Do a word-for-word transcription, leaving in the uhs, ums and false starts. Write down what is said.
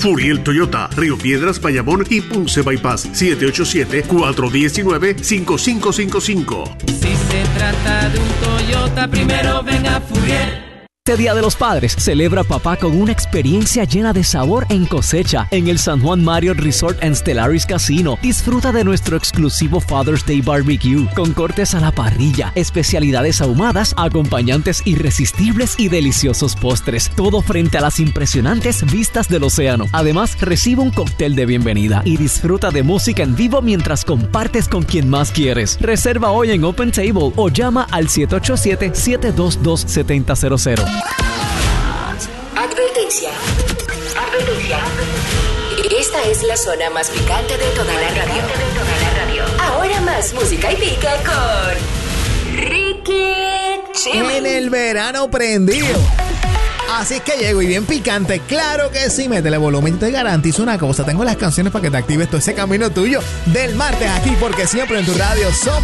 Furiel Toyota, Río Piedras, Bayamón y Ponce Bypass. siete ocho siete, cuatro uno nueve, cinco cinco cinco cinco. Si se trata de un Toyota, primero ven a Furiel. Este Día de los Padres, celebra papá con una experiencia llena de sabor en Cosecha, en el San Juan Marriott Resort and Stellaris Casino. Disfruta de nuestro exclusivo Father's Day Barbecue, con cortes a la parrilla, especialidades ahumadas, acompañantes irresistibles y deliciosos postres. Todo frente a las impresionantes vistas del océano. Además, recibe un cóctel de bienvenida y disfruta de música en vivo mientras compartes con quien más quieres. Reserva hoy en Open Table o llama al siete ocho siete, siete dos dos, siete cero cero. Advertencia. Advertencia. Esta es la zona más picante de toda la radio. Ahora más música y pica con Ricky Chimmy. En el verano prendido. Así es que llego y bien picante. Claro que sí, métele volumen. Te garantizo una cosa. Tengo las canciones para que te actives todo ese camino tuyo del martes aquí, porque siempre en tu radio somos